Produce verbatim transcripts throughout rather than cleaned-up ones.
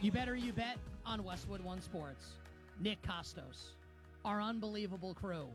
You better you bet on Westwood One Sports. Nick Costos, our unbelievable crew,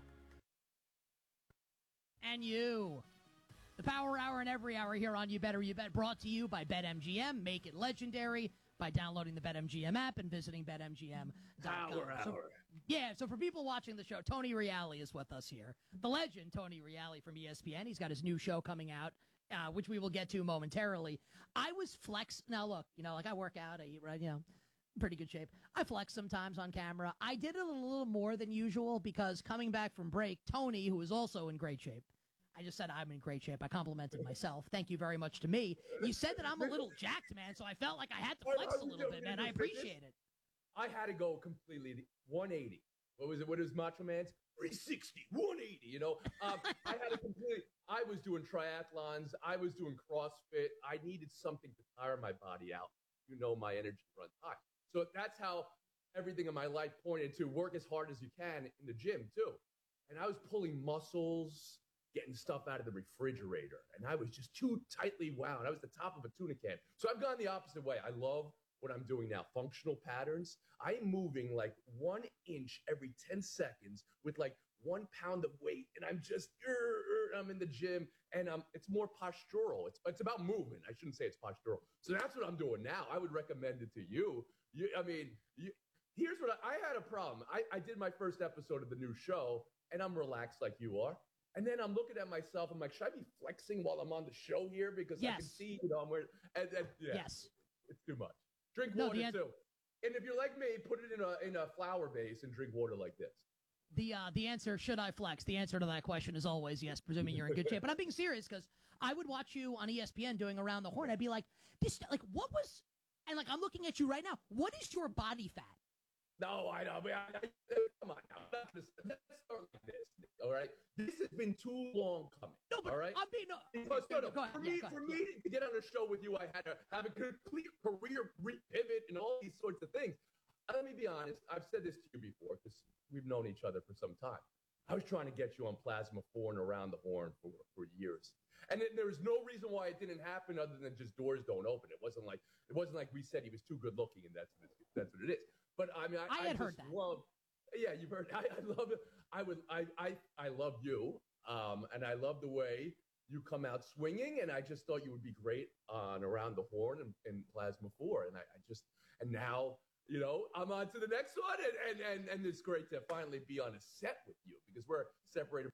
and you. The Power Hour and every hour here on You Better You Bet, brought to you by BetMGM. Make it legendary by downloading the BetMGM app and visiting Bet M G M dot com. Power so, Hour. Yeah, so for people watching the show, Tony Reale is with us here. The legend, Tony Reale from E S P N. He's got his new show coming out, uh, which we will get to momentarily. I was flex. Now, look, you know, like I work out, I eat right, you know, pretty good shape. I flex sometimes on camera. I did it a little more than usual because coming back from break, Tony, who is also in great shape, I just said I'm in great shape. I complimented myself. Thank you very much to me. You said that I'm a little jacked, man, so I felt like I had to flex a little bit, man. I appreciate it. I had to go completely one eighty. What was it? What is Macho Man's? three sixty, one eighty, you know? Um, I had to completely, I was doing triathlons. I was doing CrossFit. I needed something to tire my body out. You know, my energy runs high. So that's how everything in my life pointed to work as hard as you can in the gym, too. And I was pulling muscles, getting stuff out of the refrigerator, and I was just too tightly wound. I was the top of a tuna can. So I've gone the opposite way. I love what I'm doing now, functional patterns. I am moving like one inch every ten seconds with like one pound of weight, and I'm just, er, er, I'm in the gym, and um, it's more postural. It's, it's about movement. I shouldn't say it's postural. So that's what I'm doing now. I would recommend it to you. You, I mean, you, here's what I, I had a problem. I, I did my first episode of the new show, and I'm relaxed like you are. And then I'm looking at myself. I'm like, should I be flexing while I'm on the show here? Because yes. I can see, you know, I'm wearing, and, and, yeah, yes. It's too much. Drink no, water, an- too. And if you're like me, put it in a in a flower base and drink water like this. The uh, the answer, should I flex? The answer to that question is always yes, presuming you're in good shape. But I'm being serious because I would watch you on E S P N doing Around the Horn. I'd be like, this, like, what was, and like, I'm looking at you right now. What is your body fat? No, I know. I, I, come on now. Let's start like this. All right. This has been too long coming. No, but all right. I'm being no. Because, no, no. Go ahead, for yeah, me, go for ahead, me yeah. to get on a show with you, I had to have a complete career pivot and all these sorts of things. Let me be honest. I've said this to you before because we've known each other for some time. I was trying to get you on Plasma four and Around the Horn for, for years. And then there was no reason why it didn't happen other than just doors don't open. It wasn't like it wasn't like we said he was too good looking and that's what it, that's what it is. But I mean, I, I had I just heard that. love. Yeah, you've heard. I, I love it. I would. I. I. I love you. Um, and I love the way you come out swinging. And I just thought you would be great on Around the Horn and, and Plasma four. And I, I just. And now, you know, I'm on to the next one. And and and and it's great to finally be on a set with you because we're separated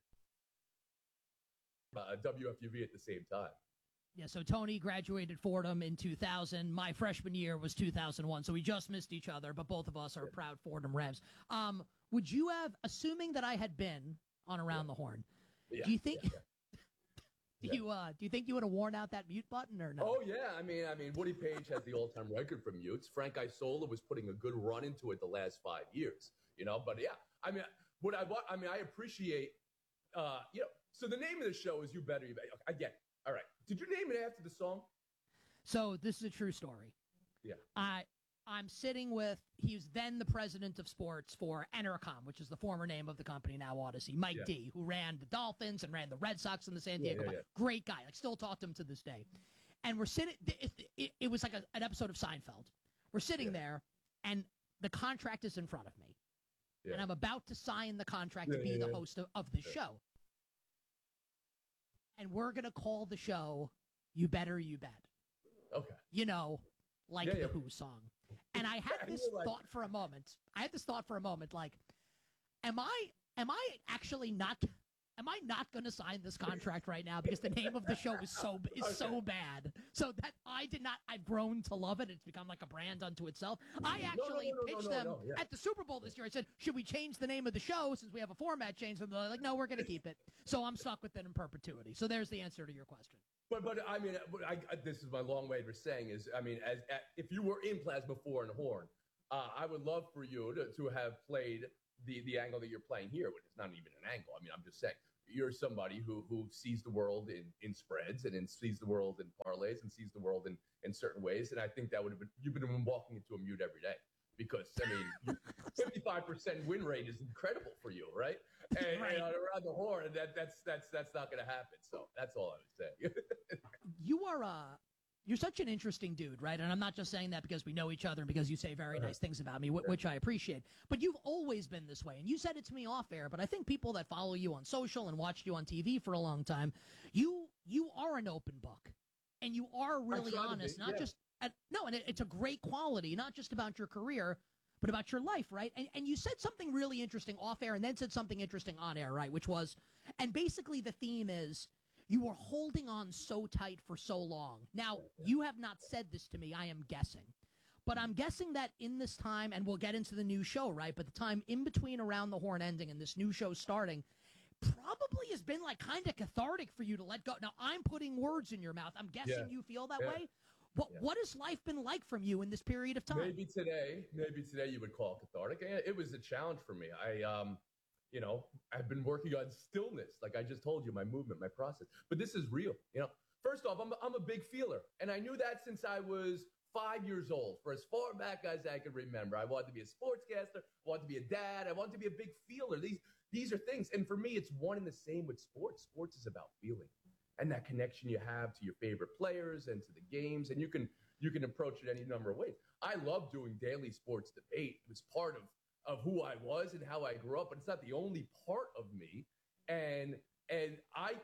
from uh, W F U V at the same time. Yeah, so Tony graduated Fordham in two thousand. My freshman year was two thousand one, so we just missed each other, but both of us are proud Fordham Revs. Um, would you have, assuming that I had been on Around yeah. the Horn, yeah, do you think, yeah, yeah. do yeah. you uh, do you think you would have worn out that mute button or no? Oh yeah, I mean, I mean, Woody Page has the all-time record for mutes. Frank Isola was putting a good run into it the last five years, you know. But yeah, I mean, what I I mean, I appreciate, uh, you know. So the name of the show is You Better You Bet. Okay, I get it. All right. Did you name it after the song? So this is a true story. Yeah. I I'm sitting with, he was then the president of sports for Entercom, which is the former name of the company, now Odyssey, Mike Yeah. D, who ran the Dolphins and ran the Red Sox and the San Yeah, Diego. yeah, yeah. Great guy. Like, still talk to him to this day. And we're sitting, it, it, it was like a, an episode of Seinfeld. We're sitting Yeah. there, and the contract is in front of me. Yeah. And I'm about to sign the contract Yeah, to be yeah, the yeah. host of, of the Yeah. show. And we're going to call the show You Better You Bet. Okay. You know, like Yeah, the yeah. Who song. And I had And this you're like- thought for a moment. I had this thought for a moment, like, am I am I actually not am I not going to sign this contract right now because the name of the show is so is Okay. so bad. So that I did not. I've grown to love it. It's become like a brand unto itself. I no, actually no, no, pitched no, them no, yeah. at the Super Bowl this year. I said, should we change the name of the show since we have a format change? And they're like, no, we're going to keep it. So I'm stuck with it in perpetuity. So there's the answer to your question. But but I mean, but I, I, this is my long way of saying is, I mean, as, as if you were in Plasma four and Horn, uh, I would love for you to, to have played the the angle that you're playing here. But it's not even an angle. I mean, I'm just saying you're somebody who who sees the world in, in spreads and in, sees the world in parlays and sees the world in, in certain ways. And I think that would have been you've been walking into a mute every day. Because, I mean, fifty-five percent win rate is incredible for you, right? And, Right. and Around the Horn, that, that's that's that's not going to happen. So that's all I was saying. You are uh you're such an interesting dude, right? And I'm not just saying that because we know each other and because you say very nice things about me, wh- which I appreciate. But you've always been this way. And you said it to me off air, but I think people that follow you on social and watched you on T V for a long time, you you are an open book. And you are really try to honest, be, not yeah. just at, no, and it, it's a great quality, not just about your career, but about your life, right? And and you said something really interesting off air and then said something interesting on air, right? Which was, and basically the theme is you were holding on so tight for so long. Now, you have not said this to me, I am guessing. But I'm guessing that in this time, and we'll get into the new show, right? But the time in between Around the Horn ending and this new show starting probably has been like kind of cathartic for you to let go. Now, I'm putting words in your mouth. I'm guessing Yeah. you feel that Yeah. way. What Yeah. what has life been like from you in this period of time? Maybe today, maybe today you would call it cathartic. And It was a challenge for me. I, um, you know, I've been working on stillness, like I just told you, my movement, my process. But this is real. You know, first off, I'm a, I'm a big feeler, and I knew that since I was five years old. For as far back as I can remember, I wanted to be a sportscaster. I wanted to be a dad. I wanted to be a big feeler. These these are things, and for me, it's one and the same with sports. Sports is about feeling, and that connection you have to your favorite players and to the games, and you can you can approach it any number of ways. I love doing daily sports debate. It was part of of who I was and how I grew up, but it's not the only part of me. And and I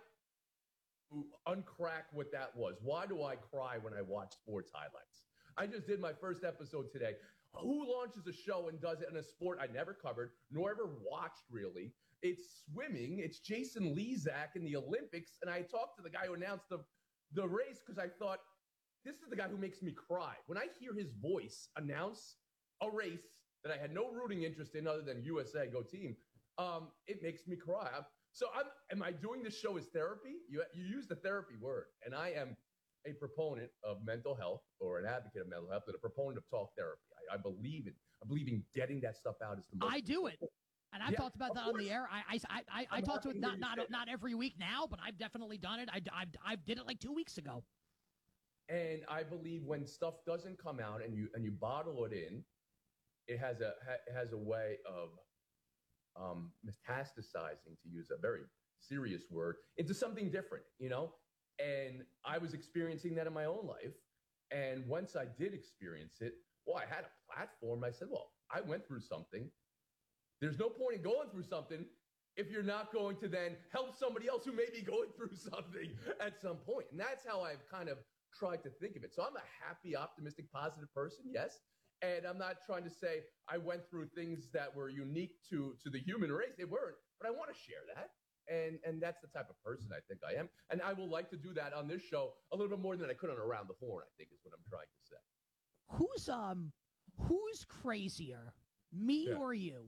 uncrack what that was. Why do I cry when I watch sports highlights? I just did my first episode today. Who launches a show and does it in a sport I never covered, nor ever watched really? It's swimming. It's Jason Lezak in the Olympics. And I talked to the guy who announced the, the race because I thought, this is the guy who makes me cry. When I hear his voice announce a race that I had no rooting interest in other than U S A, go team, um, it makes me cry. I'm, so I'm, am I doing this show as therapy? You, you use the therapy word, and I am a proponent of mental health, or an advocate of mental health, and a proponent of talk therapy. I, I believe in I believe in getting that stuff out. Is the most I do it. And I've Yeah, talked about of that on course. the air. I I I, I, I I'm talked to it happy not that you not said not every week now, but I've definitely done it. I I I did it like two weeks ago. And I believe when stuff doesn't come out and you and you bottle it in, it has a ha, it has a way of um, metastasizing, to use a very serious word, into something different, you know. And I was experiencing that in my own life. And once I did experience it, well, I had a platform. I said, well, I went through something. There's no point in going through something if you're not going to then help somebody else who may be going through something at some point. And that's how I've kind of tried to think of it. So I'm a happy, optimistic, positive person, yes. And I'm not trying to say I went through things that were unique to, to the human race. They weren't, but I want to share that. And and that's the type of person I think I am. And I will like to do that on this show a little bit more than I could on Around the Horn, I think is what I'm trying to say. Who's um who's crazier, me Yeah. or you?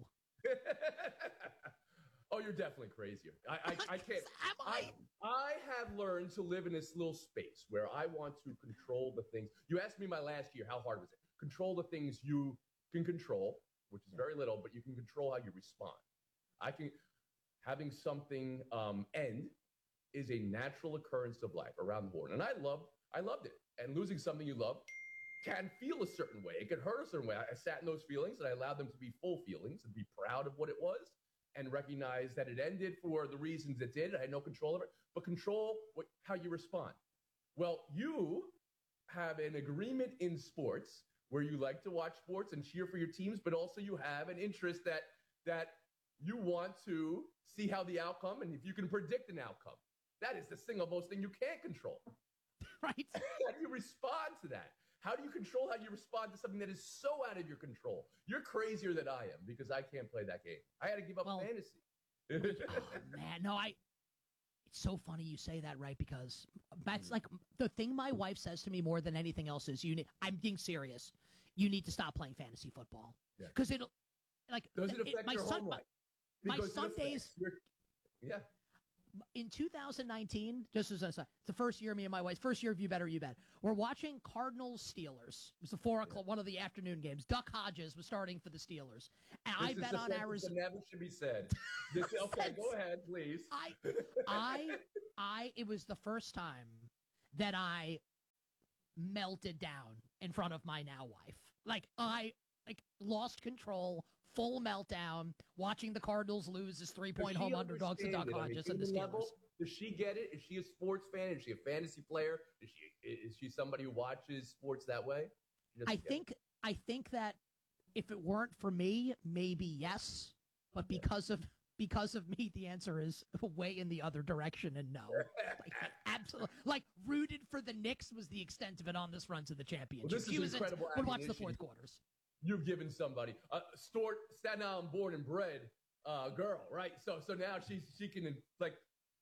Oh, you're definitely crazier. I, I, I can't. Am I? I, I have learned to live in this little space where I want to control the things. You asked me my last year, how hard was it? Control the things you can control, which is very little, but you can control how you respond. I can, having something um, end is a natural occurrence of life around the horn. And I loved, I loved it. And losing something you love can feel a certain way. It can hurt a certain way. I, I sat in those feelings and I allowed them to be full feelings and be proud of what it was and recognize that it ended for the reasons it did. I had no control over it, but control what, how you respond. Well, you have an agreement in sports where you like to watch sports and cheer for your teams, but also you have an interest that that you want to see how the outcome, and if you can predict an outcome. That is the single most thing you can't control. Right. How do you respond to that? How do you control how you respond to something that is so out of your control? You're crazier than I am because I can't play that game. I had to give up Well, fantasy. Oh, man, no, I. It's so funny you say that, right? Because that's like the thing my wife says to me more than anything else is you need. I'm being serious. You need to stop playing fantasy football Yeah. because it'll like Does it it- affect my your son. home My, life? my Because it affects Sundays your- yeah. in two thousand nineteen, just as a side, it's the first year me and my wife, first year of You Better You Bet. We're watching Cardinals Steelers. It was the four o'clock, one of the afternoon games. Duck Hodges was starting for the Steelers, and I This is bet a on sentence Arizona. that never should be said. This, okay, go ahead, please. I, I, I. It was the first time that I melted down in front of my now wife. Like I, like lost control, full meltdown, watching the Cardinals lose as three-point Does she home underdogs to Duck understand it? I mean, Hodges and the human Steelers. level, Does she get it? Is she a sports fan? Is she a fantasy player? Is she is she somebody who watches sports that way? I think it. I think that if it weren't for me, maybe yes, but because of because of me, the answer is way in the other direction and no. Like, absolutely, like rooted for the Knicks was the extent of it on this run to the championship. Well, this she is was incredible. Would watch the fourth quarters. You've given somebody a uh, Stort, Staten Island born and bred uh, girl, right? So so now she she can like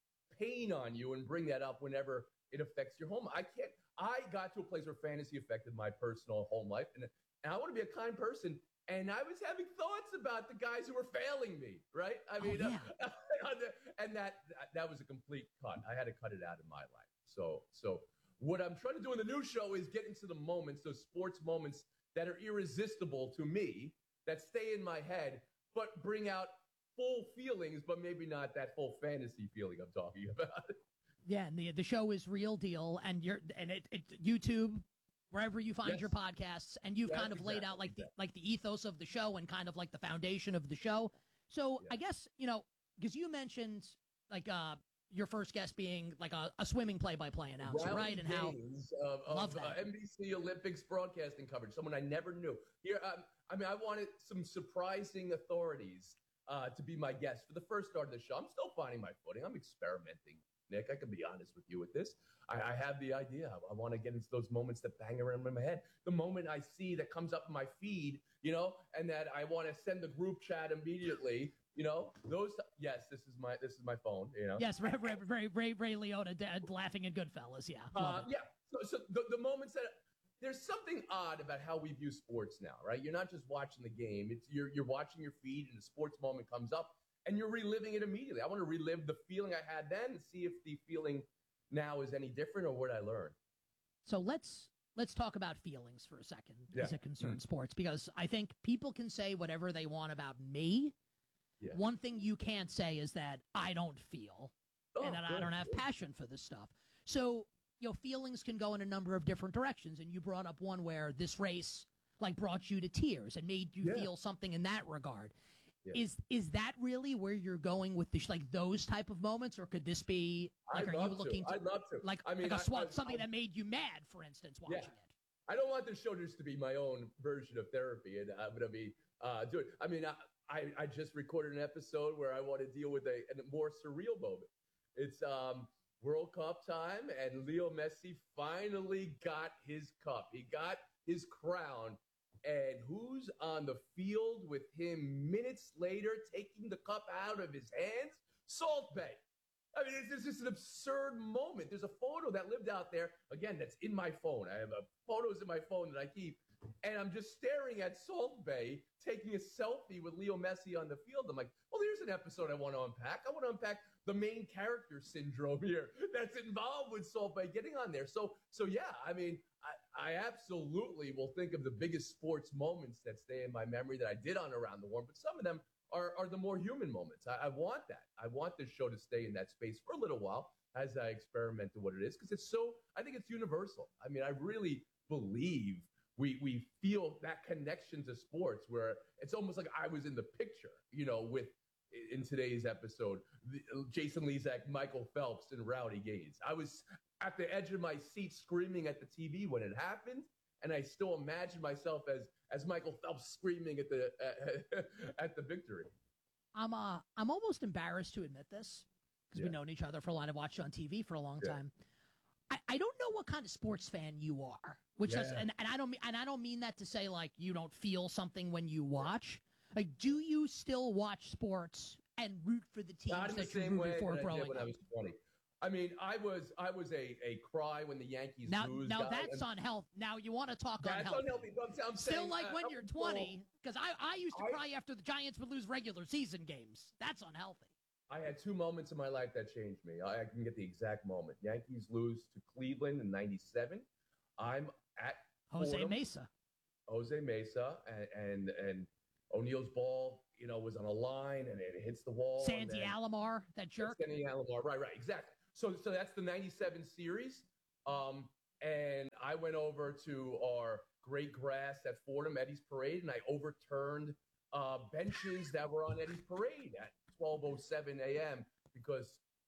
pain on you and bring that up whenever it affects your home. I can't. I got to a place where fantasy affected my personal home life, and, and I want to be a kind person. And I was having thoughts about the guys who were failing me, right? I mean, oh, yeah. uh, and that that was a complete cut. I had to cut it out of my life. So so what I'm trying to do in the new show is get into the moments, those sports moments that are irresistible to me, that stay in my head, but bring out full feelings, but maybe not that full fantasy feeling I'm talking about. Yeah, and the the show is real deal, and you're and it, it YouTube, wherever you find yes. your podcasts, and you've yes, kind of exactly, laid out like exactly. the like the ethos of the show and kind of like the foundation of the show. So yeah. I guess you know because you mentioned like uh your first guest being like a, a swimming play-by-play announcer, Rowdy right? And how of, of love that. Uh, N B C Olympics broadcasting coverage, someone I never knew. Here, um, I mean, I wanted some surprising authorities uh, to be my guest for the first start of the show. I'm still finding my footing. I'm experimenting, Nick. I can be honest with you with this. I, I have the idea. I, I want to get into those moments that bang around in my head. The moment I see that comes up in my feed, you know, and that I want to send the group chat immediately. You know, those. Yes, this is my this is my phone. You know. Yes, Ray Ray Ray, Ray, Ray Liotta dead, laughing at Goodfellas. Yeah. Uh, yeah. So, so the, the moments that there's something odd about how we view sports now, right? You're not just watching the game; it's you're you're watching your feed, and a sports moment comes up, and you're reliving it immediately. I want to relive the feeling I had then, and see if the feeling now is any different, or what I learned. So let's let's talk about feelings for a second Yeah. as it concerns Mm. sports, because I think people can say whatever they want about me. Yeah. One thing you can't say is that I don't feel Oh, and that I good, don't have good. passion for this stuff. So, you know, feelings can go in a number of different directions. And you brought up one where this race like brought you to tears and made you Yeah. feel something in that regard. Yeah. Is is that really where you're going with this, like those type of moments, or could this be like I'd are love you looking to. to I'd love to. like I mean, like a I- swap, I- something I- that made you mad, for instance, watching Yeah. it? I don't want this show just to be my own version of therapy, and I'm going to be uh, doing. I mean, I, I I just recorded an episode where I want to deal with a, a more surreal moment. It's um, World Cup time, and Leo Messi finally got his cup. He got his crown, and who's on the field with him minutes later, taking the cup out of his hands? Salt Bay. I mean, it's, it's just an absurd moment. There's a photo that lived out there, again, that's in my phone. I have uh, photos in my phone that I keep, and I'm just staring at Salt Bay taking a selfie with Leo Messi on the field. I'm like, well, here's an episode I want to unpack. I want to unpack the main character syndrome here that's involved with Salt Bay getting on there. So, so yeah, I mean, I, I absolutely will think of the biggest sports moments that stay in my memory that I did on Around the Horn, but some of them Are, are the more human moments. I, I want that. I want this show to stay in that space for a little while as I experiment to what it is, because it's so, I think it's universal. I mean, I really believe we we feel that connection to sports where it's almost like I was in the picture, you know, with, in today's episode, the, Jason Lezak, Michael Phelps, and Rowdy Gaines. I was at the edge of my seat screaming at the T V when it happened, and I still imagine myself as as Michael Phelps screaming at the uh, at the victory. I'm uh I'm almost embarrassed to admit this because Yeah. we've known each other for a lot. I've watched you on T V for a long Yeah. time. I, I don't know what kind of sports fan you are, which is, Yeah. and, and I don't mean and I don't mean that to say like you don't feel something when you watch. Like, do you still watch sports and root for the teams Not in the that you same way rooted for that I growing did when up? I was twenty. I mean, I was I was a, a cry when the Yankees Now, lose. now guy, that's and unhealthy. Now you want to talk that's unhealthy. unhealthy. But I'm, I'm Still saying, like I- when I you're was twenty, because I, I used to I- cry after the Giants would lose regular season games. That's unhealthy. I had two moments in my life that changed me. I, I can get the exact moment. Yankees lose to Cleveland in ninety-seven. I'm at Jose Fordham, Mesa. Jose Mesa, and and, and O'Neill's ball, you know, was on a line and it hits the wall. and Sandy then- Alomar, that jerk. Sandy Alomar, right, right, exactly. So, so that's the ninety-seven series. Um, and I went over to our great grass at Fordham, Eddie's Parade, and I overturned uh, benches that were on Eddie's Parade at twelve oh seven a.m. because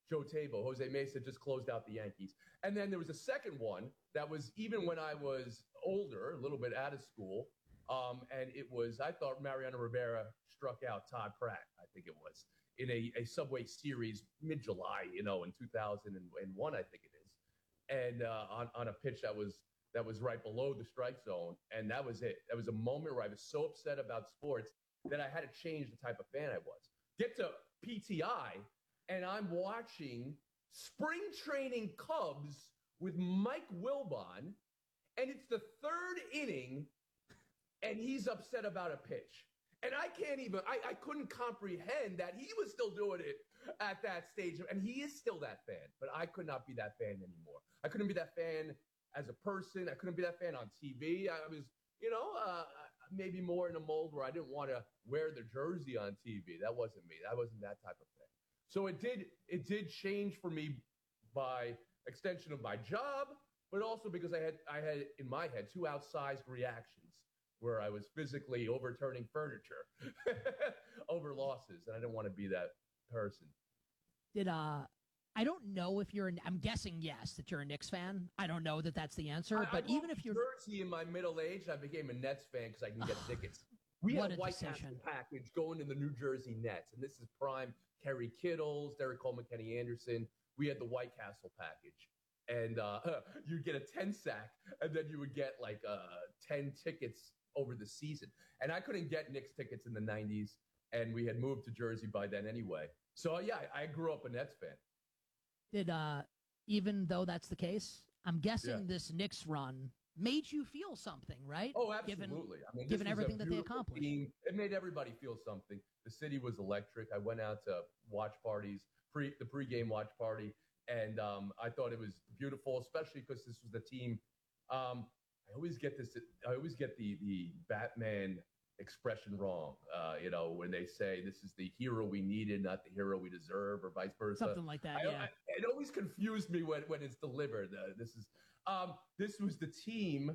Joe Tabo, Jose Mesa just closed out the Yankees. And then there was a second one that was even when I was older, a little bit out of school. Um, and it was, I thought Mariano Rivera struck out Todd Pratt, I think it was, in a, a Subway Series mid-July, you know, in two thousand one, I think it is. And uh, on, on a pitch that was that was right below the strike zone. And that was it. That was a moment where I was so upset about sports that I had to change the type of fan I was. Get to P T I, and I'm watching spring training Cubs with Mike Wilbon, and it's the third inning, and he's upset about a pitch. And I can't even, I, I couldn't comprehend that he was still doing it at that stage. And he is still that fan, but I could not be that fan anymore. I couldn't be that fan as a person. I couldn't be that fan on T V. I was, you know, uh, maybe more in a mold where I didn't want to wear the jersey on T V. That wasn't me. That wasn't that type of thing. So it did, it did change for me by extension of my job, but also because I had, I had in my head two outsized reactions where I was physically overturning furniture over losses, and I didn't want to be that person. Did uh, I don't know if you're. An, I'm guessing yes that you're a Knicks fan. I don't know that that's the answer, I, but I even if you're Jersey in my middle age, I became a Nets fan because I can get tickets. We What had a a White decision. Castle package going to the New Jersey Nets, and this is prime Kerry Kittles, Derek Coleman, Kenny Anderson. We had the White Castle package. And uh, you'd get a ten sack, and then you would get like uh, ten tickets over the season. And I couldn't get Knicks tickets in the nineties, and we had moved to Jersey by then anyway. So, uh, yeah, I, I grew up a Nets fan. did uh, even though that's the case, I'm guessing Yeah. this Knicks run made you feel something, right? Oh, Given- absolutely. I mean, this given was a everything that they beautiful accomplished. team. It made everybody feel something. The city was electric. I went out to watch parties, pre the pregame watch party, and um, I thought it was beautiful, especially because this was the team. Um, I always get this. I always get the the Batman expression wrong. Uh, you know, when they say this is the hero we needed, not the hero we deserve, or vice versa. Something like that, I- yeah. I- it always confused me when, when it's delivered. Uh, this is um, this was the team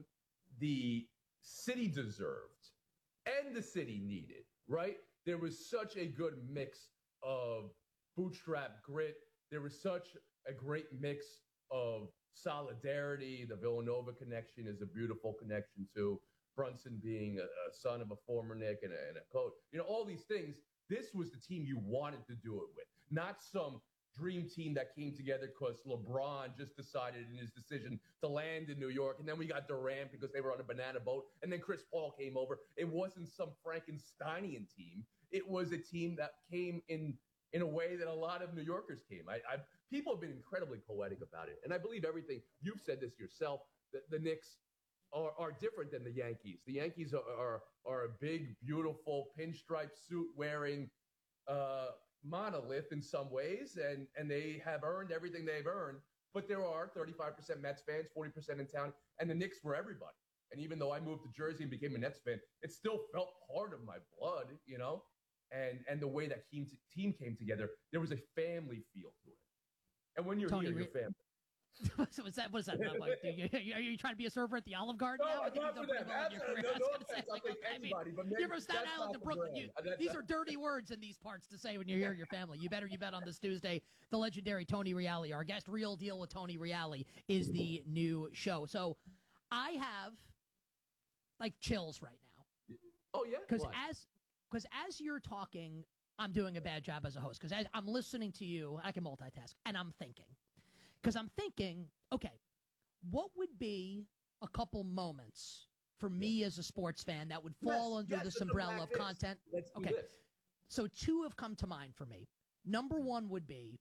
the city deserved and the city needed. Right? There was such a good mix of bootstrap grit. There was such a great mix of solidarity. The Villanova connection is a beautiful connection too. Brunson being a, a son of a former Knick and a, and a coach. You know, all these things. This was the team you wanted to do it with, not some dream team that came together because LeBron just decided in his decision to land in New York. And then we got Durant because they were on a banana boat. And then Chris Paul came over. It wasn't some Frankensteinian team. It was a team that came in in a way that a lot of New Yorkers came. I, I people have been incredibly poetic about it. And I believe everything. You've said this yourself. The, the Knicks are, are different than the Yankees. The Yankees are, are, are a big, beautiful, pinstripe suit wearing uh, monolith in some ways, and, and they have earned everything they've earned. But there are thirty-five percent Mets fans, forty percent in town, and the Knicks were everybody. And even though I moved to Jersey and became a Nets fan, it still felt part of my blood, you know? And and the way that team, team came together, there was a family feel to it. And when you're Tony, here, re- you're family. so was that? What is that? Not like, are, you, are you trying to be a server at the Olive Garden No, now? I I'm think not you've for done that. pretty well in your That's- career. I no, was no gonna say, offense, I'll like, take I mean, anybody, but maybe you're from Staten that's Island not to the Brooklyn. brand. You, Uh, that- these that- are dirty words in these parts to say when you hear your family. You better you bet on this Tuesday. The legendary Tony Reale, our guest, Real Deal with Tony Reale, is the new show. So I have like chills right now Oh, yeah? because Why? as because as you're talking, I'm doing a bad job as a host because I'm listening to you. I can multitask, and I'm thinking because I'm thinking, okay, what would be a couple moments for me as a sports fan that would fall Yes, under yes, this let's umbrella unpack of this. content? Let's do Okay. this. So two have come to mind for me. Number one would be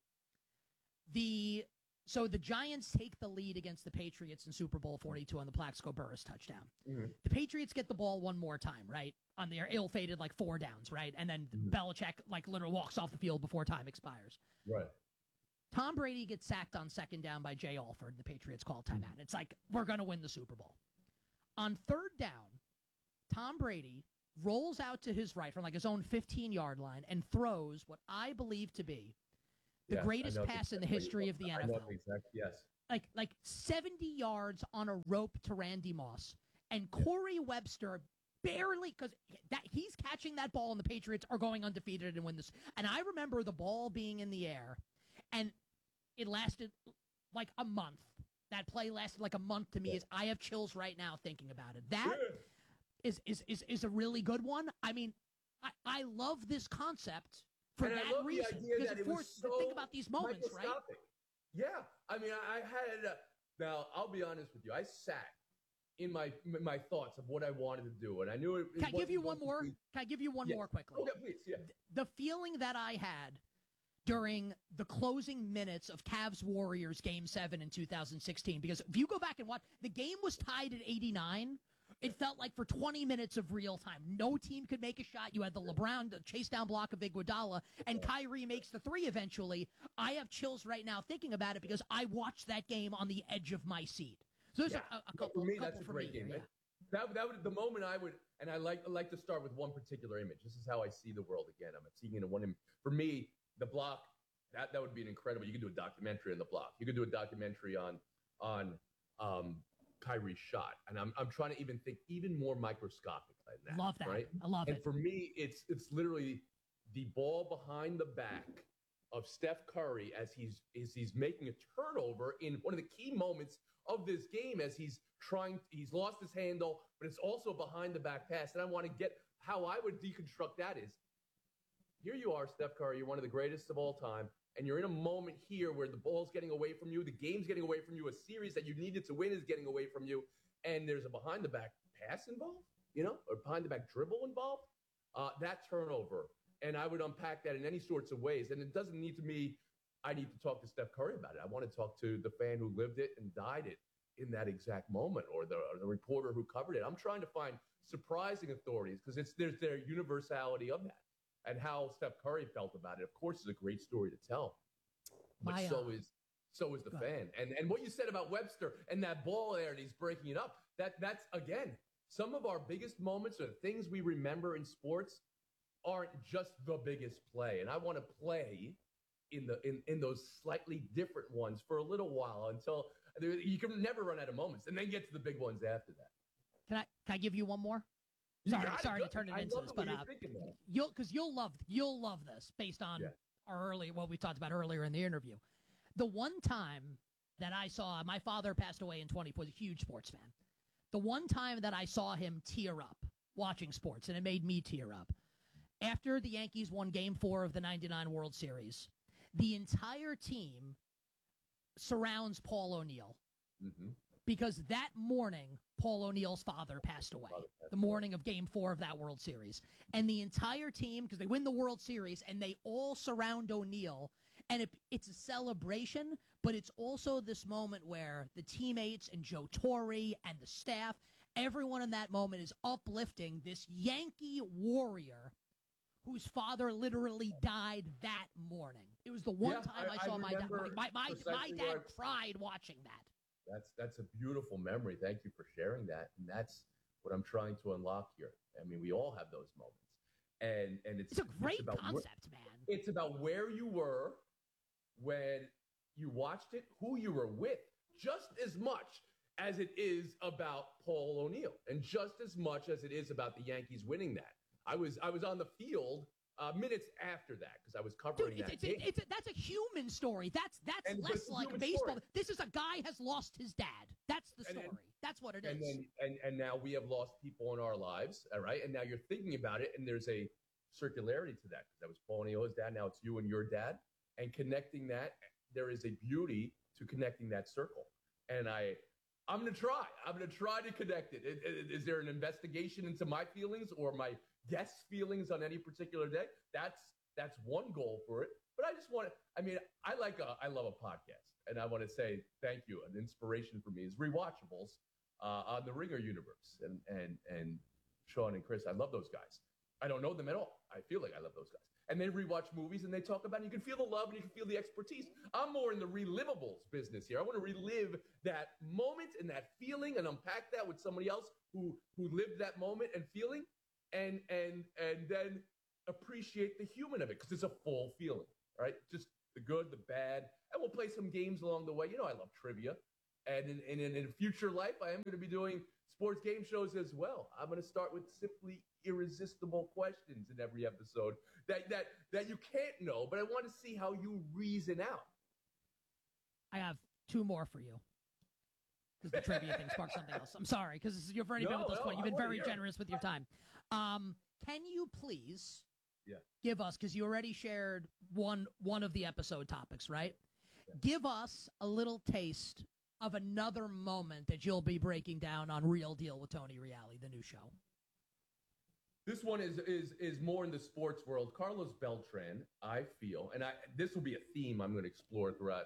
the so the Giants take the lead against the Patriots in Super Bowl forty-two on the Plaxico Burress touchdown. Mhm. The Patriots get the ball one more time, right? On their ill-fated like four downs, right? And then Mhm. Belichick like literally walks off the field before time expires. Right. Tom Brady gets sacked on second down by Jay Alford. The Patriots call timeout. It's like, we're going to win the Super Bowl. On third down, Tom Brady rolls out to his right from like his own fifteen-yard line and throws what I believe to be the Yes, I greatest know pass in the exactly what history you're of the talking N F L. about. I know exactly, yes. Like like seventy yards on a rope to Randy Moss. And Corey Webster barely, because that he's catching that ball and the Patriots are going undefeated and win this. And I remember the ball being in the air and it lasted like a month. That play lasted like a month to me. Yeah. Is I have chills right now thinking about it. That Yeah. is is is is a really good one. I mean, I, I love this concept for And that I love reason. the idea because that it it was forced so to think about these moments, right? microscopic. Yeah, I mean, I, I had uh, now. I'll be honest with you. I sat in my in my thoughts of what I wanted to do, and I knew it. it Can I give you wasn't one going to more? be- Can I give you one Yes. more quickly? Okay, please. Yeah. The feeling that I had during the closing minutes of Cavs Warriors Game Seven in two thousand sixteen, because if you go back and watch, the game was tied at eighty-nine. It felt like for twenty minutes of real time, no team could make a shot. You had the LeBron the chase down block of Iguodala, and Kyrie makes the three eventually. I have chills right now thinking about it because I watched that game on the edge of my seat. So there's Yeah. a, a But couple. for me, couple that's a for great me game. here, man. That that would the moment I would, and I like I like to start with one particular image. This is how I see the world again. I'm seeing it in one image. For me, the block that that would be an incredible. You could do a documentary on the block. You could do a documentary on on um, Kyrie's shot, and I'm I'm trying to even think even more microscopic than that. Love that. Right? I love And it. for me, it's it's literally the ball behind the back of Steph Curry as he's as he's making a turnover in one of the key moments of this game as he's trying he's lost his handle, but it's also behind the back pass. And I want to get how I would deconstruct that is here you are, Steph Curry, you're one of the greatest of all time, and you're in a moment here where the ball's getting away from you, the game's getting away from you, a series that you needed to win is getting away from you, and there's a behind the back pass involved, you know, or behind the back dribble involved. Uh, that turnover. And I would unpack that in any sorts of ways. And it doesn't need to me, I need to talk to Steph Curry about it. I want to talk to the fan who lived it and died it in that exact moment, or the, or the reporter who covered it. I'm trying to find surprising authorities because it's there's their universality of that and how Steph Curry felt about it. Of course, is a great story to tell, but My, uh, so is so is the go fan. ahead. And and what you said about Webster and that ball there, and he's breaking it up. That that's again some of our biggest moments or the things we remember in sports aren't just the biggest play. And I want to play in the in, in those slightly different ones for a little while until there, you can never run out of moments and then get to the big ones after that. Can I can I give you one more? You Sorry, got it. sorry to Good. turn it I into love this, the way but you're uh, thinking that. you'll because you'll love you'll love this based on Yeah. our early what we talked about earlier in the interview. The one time that I saw my father passed away in twenty was a huge sports fan. The one time that I saw him tear up watching sports, and it made me tear up. After the Yankees won Game Four of the ninety-nine World Series, the entire team surrounds Paul O'Neill Mm-hmm. because that morning Paul O'Neill's father passed away. Father passed The morning of Game Four of that World Series, and the entire team, because they win the World Series, and they all surround O'Neill, and it, it's a celebration, but it's also this moment where the teammates and Joe Torre and the staff, everyone in that moment is uplifting this Yankee warrior whose father literally died that morning. It was the one Yeah, time I, I- I saw my dad. remember My, my, my precisely dad what I- cried watching that. That's that's a beautiful memory. Thank you for sharing that. And that's what I'm trying to unlock here. I mean, we all have those moments. And and it's It's a great about where- concept, man. it's about where you were when you watched it, who you were with, just as much as it is about Paul O'Neill, and just as much as it is about the Yankees winning that. I was I was on the field uh, minutes after that because I was Dude, covering it's, that it's, game. it's, it's, that's a human story. That's that's And- but less it's a like human baseball. story. This is a guy has lost his dad. That's the And story. then- that's what it is. and then and and now we have lost people in our lives, all right? And now you're thinking about it, and there's a circularity to that. That was Paul O'Neill's dad. Now it's you and your dad, and connecting that. There is a beauty to connecting that circle, and I. I'm gonna try. I'm gonna try to connect it. Is, is- is there an investigation into my feelings or my guest's feelings on any particular day? That's that's one goal for it. But I just want to. I mean, I like a. I love a podcast, and I want to say thank you. An inspiration for me is rewatchables uh, on the Ringer universe, and and and Sean and Chris. I love those guys. I don't know them at all. I feel like I love those guys. And they rewatch movies and they talk about it. And you can feel the love and you can feel the expertise. I'm more in the relivables business here. I want to relive that moment and that feeling and unpack that with somebody else who who lived that moment and feeling, and and and then appreciate the human of it because it's a full feeling, right? Just the good, the bad, and we'll play some games along the way. You know, I love trivia, and in in, in a future life, I am going to be doing sports game shows as well. I'm going to start with simply irresistible questions in every episode that that that you can't know, but I want to see how you reason out. I have two more for you. Because the trivia thing sparked something else. I'm sorry, because you've already been No, with us no, point. You've I been wanna very hear it. generous with your time. Um, can you please Yeah. give us, because you already shared one one of the episode topics, right? Yeah. Give us a little taste of another moment that you'll be breaking down on Real Deal with Tony Reale, the new show. This one is is is more in the sports world. Carlos Beltran, I feel, and I this will be a theme I'm going to explore throughout.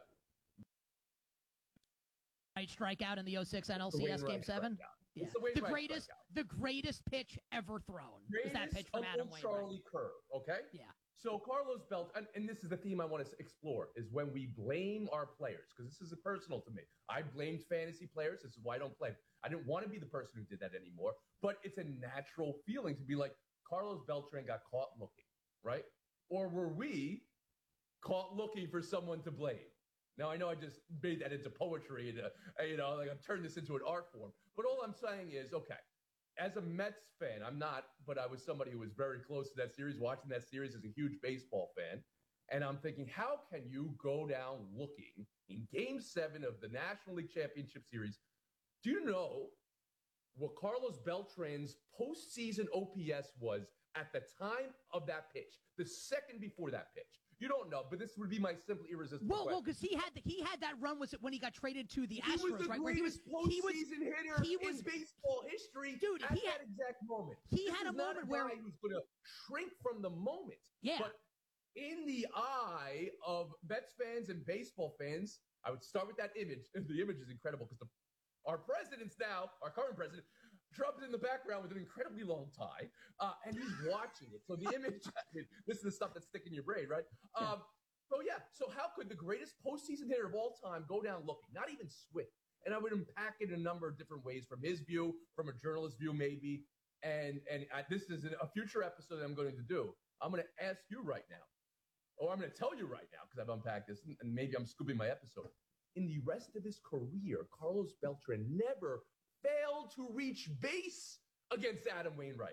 Right strikeout in the oh six N L The C S Game Wainwright seven. strikeout. Yeah. It's the The Wainwright greatest, strikeout. the greatest pitch ever thrown is that Greatest pitch from Adam Uncle Wainwright. Charlie Kerr, okay? Yeah. So Carlos Belt, and, and this is the theme I want to explore, is when we blame our players, because this is personal to me. I blamed fantasy players. This is why I don't play. I didn't want to be the person who did that anymore, but it's a natural feeling to be like, Carlos Beltran got caught looking, right? Or were we caught looking for someone to blame? Now, I know I just made that into poetry, and, uh, you know, like I've turned this into an art form. But all I'm saying is, okay, as a Mets fan, I'm not, but I was somebody who was very close to that series, watching that series as a huge baseball fan. And I'm thinking, how can you go down looking in game seven of the National League Championship Series? Do you know what Carlos Beltran's postseason O P S was at the time of that pitch, the second before that pitch? You don't know, but this would be my simply irresistible Well, well, question. because he had the, he had that run was it when he got traded to the He Astros, was the right? Where he was greatest he was postseason hitter he was- in baseball history Dude, at he that had- exact moment. he This had a is not moment guy where- who's going to shrink from the moment. yeah. But in the eye of Mets fans and baseball fans, I would start with that image. The image is incredible because our president's now, our current president, Trump's in the background with an incredibly long tie, uh, and he's watching it. So the image, I mean, this is the stuff that's sticking in your brain, right? Yeah. Um, so yeah, so how could the greatest postseason hitter of all time go down looking? Not even Swift. And I would unpack it in a number of different ways, from his view, from a journalist's view, maybe. And and I, this is a future episode that I'm going to do. I'm going to ask you right now, or I'm going to tell you right now, because I've unpacked this, and maybe I'm scooping my episode. In the rest of his career, Carlos Beltran never failed to reach base against Adam Wainwright.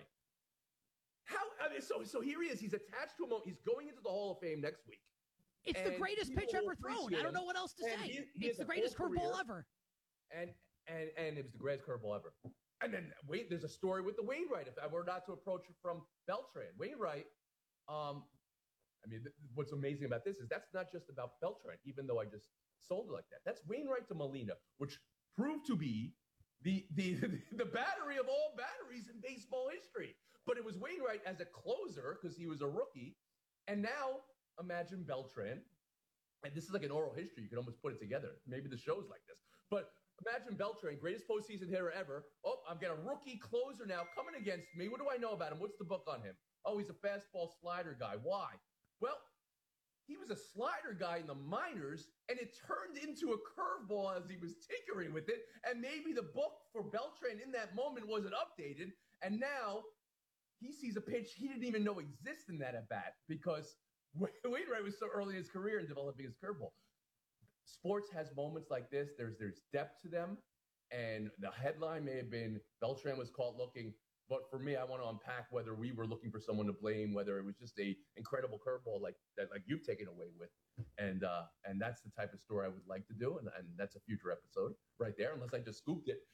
How? I mean, so so here he is. He's attached to a moment. He's going into the Hall of Fame next week. It's the and greatest people pitch will ever thrown. I appreciate don't know him. what else to And say. he- he It's has the a greatest full curveball career. ever. And and and it was the greatest curveball ever. And then wait, there's a story with the Wainwright. If I were not to approach it from Beltran, Wainwright. Um, I mean, th- what's amazing about this is that's not just about Beltran, even though I just sold it like that. That's Wainwright to Molina, which proved to be the the the battery of all batteries in baseball history. But it was Wainwright as a closer because he was a rookie, and now imagine Beltran. And this is like an oral history. You can almost put it together. Maybe the show's like this. But imagine Beltran, greatest postseason hitter ever. Oh, I've got a rookie closer now coming against me. What do I know about him? What's the book on him? Oh, he's a fastball slider guy. Why? Well, he was a slider guy in the minors, and it turned into a curveball as he was tinkering with it. And maybe the book for Beltran in that moment wasn't updated. And now he sees a pitch he didn't even know existed in that at bat because Wainwright was so early in his career in developing his curveball. Sports has moments like this. There's there's depth to them, and the headline may have been Beltran was caught looking, but for me, I want to unpack whether we were looking for someone to blame, whether it was just a incredible curveball like that, like you've taken away with, and uh, and that's the type of story I would like to do, and, and that's a future episode right there, unless I just scooped it.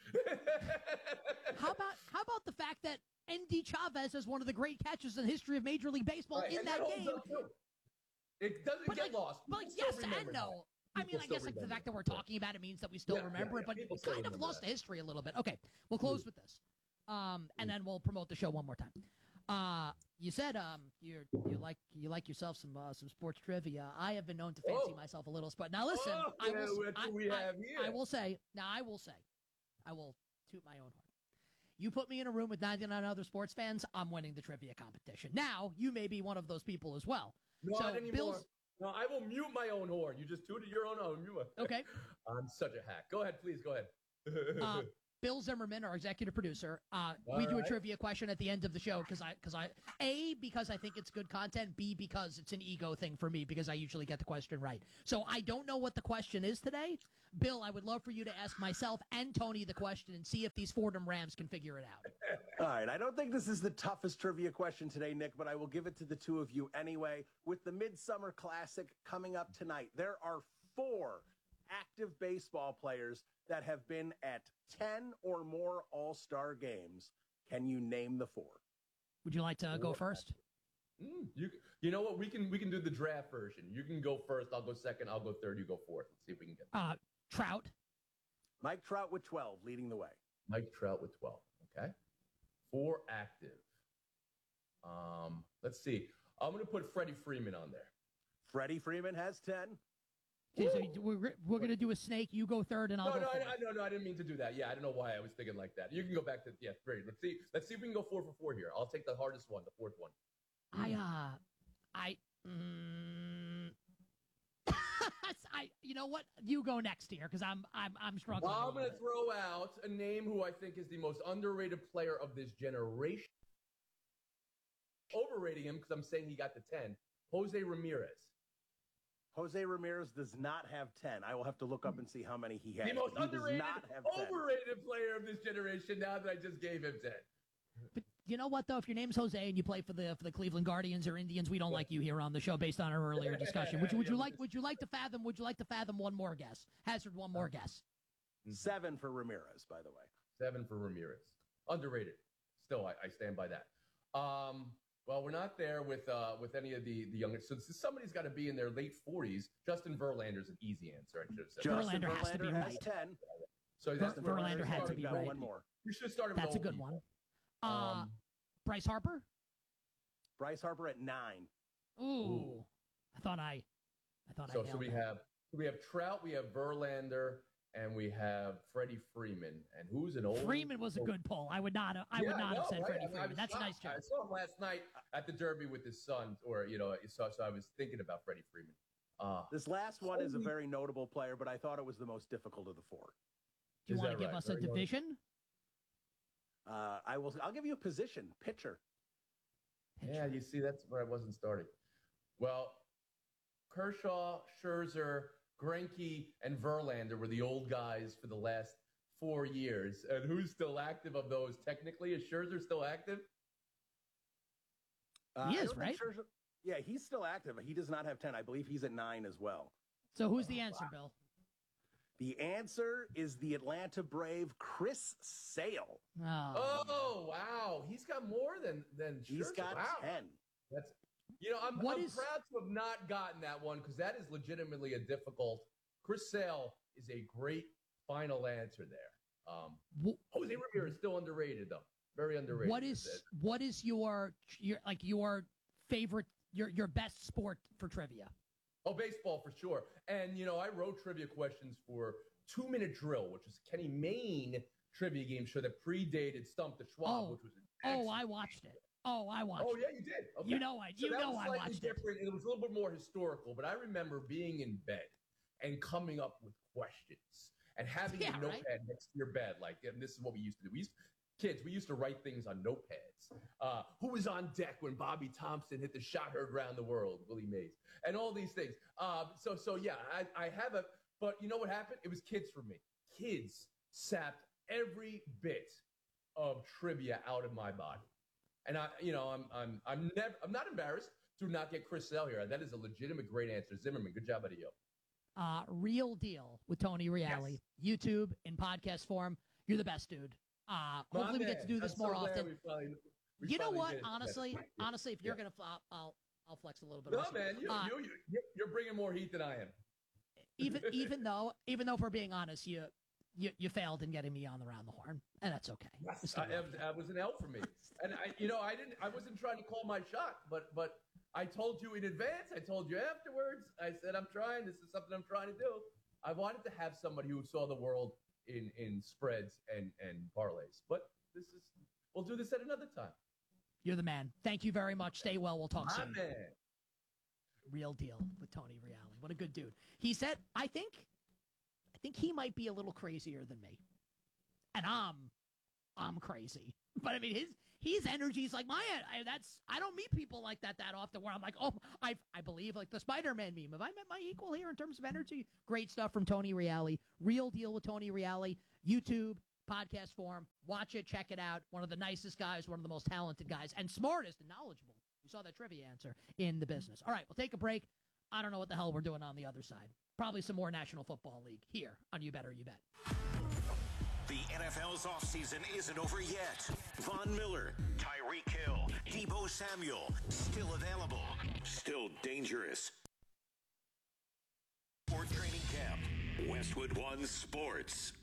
How about how about the fact that Endy Chavez is one of the great catches in the history of Major League Baseball Right, in and that holds game? up, too. It doesn't But get like, lost. but like, People yes still and remember no. that. I mean, People I still guess like the remember fact that we're that. talking about it means that we still Yeah, remember yeah, it, but yeah. People it still kind of remember lost that. the history a little bit. Okay, we'll close with this, um, and then we'll promote the show one more time. Uh, you said um, you're you like you like yourself some uh, some sports trivia. I have been known to fancy Oh. myself a little spot. Now listen, Oh, I yeah, will. that's I, what we I- have here. I will say. Now I will say, I will toot my own horn. You put me in a room with ninety-nine other sports fans, I'm winning the trivia competition. Now you may be one of those people as well. No, So, not anymore. Bill's- No, I will mute my own horn. You just tooted your own horn. Mute my- Okay. I'm such a hack. Go ahead, please. Go ahead. Uh, Bill Zimmerman, our executive producer, uh, All we do a right. trivia question at the end of the show because I, because I, a because I think it's good content, b because it's an ego thing for me because I usually get the question right. So I don't know what the question is today. Bill, I would love for you to ask myself and Tony the question and see if these Fordham Rams can figure it out. All right, I don't think this is the toughest trivia question today, Nick, but I will give it to the two of you anyway. With the Midsummer Classic coming up tonight, there are four active baseball players that have been at ten or more All-Star games. Can you name the four? Would you like to go first? Mm, you you know what? We can we can do the draft version. You can go first. I'll go second. I'll go third. You go fourth. Let's see if we can get. Uh, Trout. Mike Trout with twelve, leading the way. Mike Trout with twelve. Okay. Four active. Um, let's see. I'm going to put Freddie Freeman on there. Freddie Freeman has ten. Okay, so we're, we're going to do a snake. You go third, and I'll no, go no, fourth. I, no, no, I didn't mean to do that. Yeah, I don't know why I was thinking like that. You can go back to yeah, three. Let's see. Let's see if we can go four for four here. I'll take the hardest one, the fourth one. I uh, I, mm, I, you know what? You go next here because I'm I'm I'm struggling. Well, a I'm going to little throw out a name who I think is the most underrated player of this generation. Overrating him because I'm saying he got the ten. Jose Ramirez. Jose Ramirez does not have ten. I will have to look up and see how many he has. The most he underrated, does not have ten. overrated player of this generation now that I just gave him ten. But you know what, though? If your name's Jose and you play for the for the Cleveland Guardians or Indians, we don't like you here on the show based on our earlier discussion. Would you would you like would you like to fathom? Would you like to fathom one more guess? Hazard one more guess. Seven for Ramirez, by the way. Seven for Ramirez. Underrated. Still, I, I stand by that. Um, well, we're not there with uh, with any of the the youngest. So somebody's got to be in their late forties. Justin Verlander's an easy answer. I should have said. Justin Verlander has to be Verlander has right. ten. So Ver- that's the Verlander had to be Got right. one more. We should have started with That's a old good people. one. Uh, Um, Bryce Harper. Bryce Harper at nine. Ooh, Ooh. I thought I, I thought So, I. so nailed we it. have we have Trout, we have Verlander, and we have Freddie Freeman. And who's an old Freeman was a good pull. I would not. Have, I Yeah, would not know, have said right? Freddie I mean, I Freeman. was That's a nice shocked. job. I saw him last night at the Derby with his son, or you know, so, so I was thinking about Freddie Freeman. Uh, This last one is a Holy- very notable player, but I thought it was the most difficult of the four. Do you Is want to that give right? us a Very good. division? Uh, I will. I'll give you a position. Pitcher. yeah, you see, that's where I wasn't starting. Well, Kershaw, Scherzer, Greinke, and Verlander were the old guys for the last four years. And who's still active of those? Technically, is Scherzer still active? Uh, He I is, don't think right? Scherzer- yeah, he's still active. He does not have ten. I believe he's at nine as well. So who's Oh, the answer, Bill? The answer is the Atlanta Brave, Chris Sale. Oh, Oh, wow. He's got more than than He's Scherzer. got wow. ten. That's you know, I'm, What I'm is- proud to have not gotten that one because that is legitimately a difficult. Chris Sale is a great final answer there. Um, Wh- Jose Ramirez is still underrated though, very underrated. what is what is your your like your favorite your your best sport for trivia? Oh, baseball for sure. And you know, I wrote trivia questions for Two Minute Drill, which is Kenny Mayne trivia game show that predated Stump the Schwab, Oh. which was an Oh, excellent- I watched it. Oh, I watched. Oh it. yeah, you did. Okay. You know I So you that know was I slightly watched it. different. It was a little bit more historical, but I remember being in bed and coming up with questions and having Yeah, a right. notepad next to your bed. Like, and this is what we used to do. We used kids, we used to write things on notepads. Uh, who was on deck when Bobby Thompson hit the shot heard around the world? Willie Mays, and all these things. Um, so, so yeah, I, I have a. But you know what happened? It was kids for me. Kids sapped every bit of trivia out of my body. And I, you know, I'm, I'm, I'm never, I'm not embarrassed to not get Chris Sale here. That is a legitimate, great answer. Zimmerman, good job out of you. Uh, Real Deal with Tony Reale. YouTube in podcast form. You're the best, dude. Uh, My hopefully we get to do man, this I'm more so glad often. we finally- we You know finally what? did it. Honestly, Yes. honestly, if you're Yeah. gonna, I'll, I'll, I'll flex a little bit. No, also. man, you, Uh, you, you, you're- you're bringing more heat than I am. even even though even though if we're being honest, you you you failed in getting me on the round the horn, and that's okay. We Yes, still I, love it, you. that was an L for me. And I, you know, I didn't, I wasn't trying to call my shot, but, but I told you in advance. I told you afterwards. I said, I'm trying. This is something I'm trying to do. I wanted to have somebody who saw the world in, in spreads and, and parlays. But this is, we'll do this at another time. You're the man. Thank you very much. Stay well. We'll talk My soon. man. Real Deal with Tony Reale. What a good dude. He said, I think, I think he might be a little crazier than me, and I'm, I'm crazy. But I mean, his his energy is like my. I, that's I don't meet people like that that often. Where I'm like, oh, I I believe like the Spider-Man meme. Have I met my equal here in terms of energy? Great stuff from Tony Reale. Real Deal with Tony Reale. YouTube podcast form. Watch it. Check it out. One of the nicest guys. One of the most talented guys, and smartest and knowledgeable. You saw that trivia answer in the business. All right, we'll take a break. I don't know what the hell we're doing on the other side. Probably some more National Football League here on You Better You Bet. The N F L's offseason isn't over yet. Von Miller, Tyreek Hill, Deebo Samuel, still available, still dangerous. Sport Training Camp, Westwood One Sports.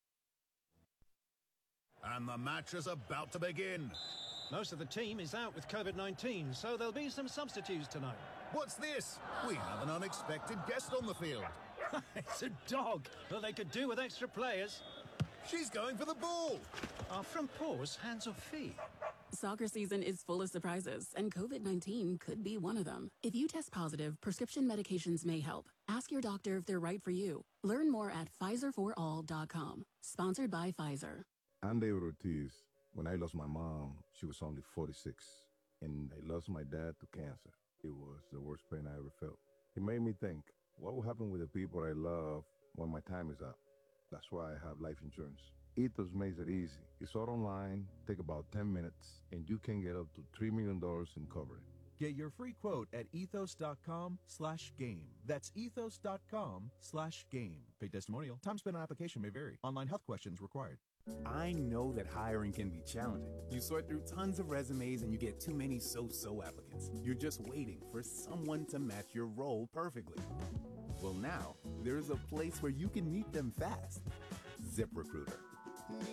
And the match is about to begin. Most of the team is out with COVID nineteen, so there'll be some substitutes tonight. What's this? We have an unexpected guest on the field. It's a dog. Well, they could do with extra players. She's going for the ball. Are front paws hands or feet? Soccer season is full of surprises, and COVID nineteen could be one of them. If you test positive, prescription medications may help. Ask your doctor if they're right for you. Learn more at Pfizer for all dot com. Sponsored by Pfizer. I'm David Ortiz. When I lost my mom, she was only forty-six, and I lost my dad to cancer. It was the worst pain I ever felt. It made me think, what will happen with the people I love when my time is up? That's why I have life insurance. Ethos makes it easy. It's all online, take about ten minutes, and you can get up to three million dollars in coverage. Get your free quote at ethos.com slash game. That's ethos.com slash game. Paid testimonial. Time spent on application may vary. Online health questions required. I know that hiring can be challenging. You sort through tons of resumes and you get too many so-so applicants. You're just waiting for someone to match your role perfectly. Well, now, there's a place where you can meet them fast. ZipRecruiter.